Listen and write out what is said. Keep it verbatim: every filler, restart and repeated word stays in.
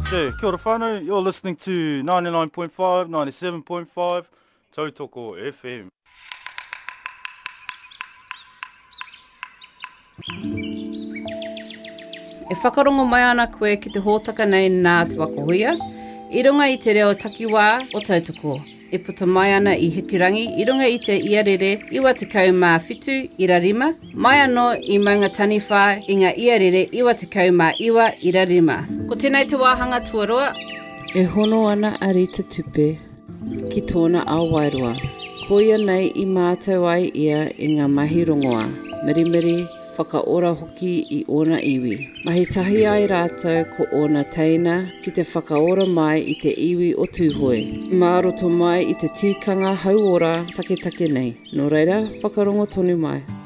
Te, kia ora whānau, you're listening to ninety-nine point five, ninety-seven point five, Tautoko F M. E whakarongo mai ana koe ki te hōtaka nei nā te wakohuia, i runga i te reo takiwā o Tautoko. E puta mai ana i Hikirangi, i runga i te iarere iwa te kau mā whitu ira rima, mai anō i maunga taniwha i ngā iarere iwa te kau mā iwa ira rima. Ko tēnei te wāhanga tuarua. E hono ana a Rita Tupe ki tōna awairua. Koia nei i mātou ai ia i ngā mahi rongoa, mirimiri, whakaora hoki i ōna iwi. Mahi tahi ai rātou ko ōna teina ki te whakaora mai i te iwi o tūhoe. Māroto mai i te tīkanga hauora take take nei. Nō reira, whakarongo tonu mai.